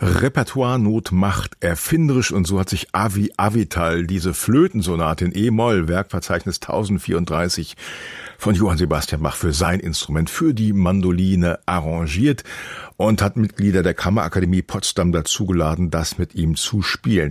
Repertoire-Not macht erfinderisch, und so hat sich Avi Avital diese Flötensonate in E-Moll, Werkverzeichnis 1034 von Johann Sebastian Bach für sein Instrument, für die Mandoline arrangiert und hat Mitglieder der Kammerakademie Potsdam dazugeladen, das mit ihm zu spielen.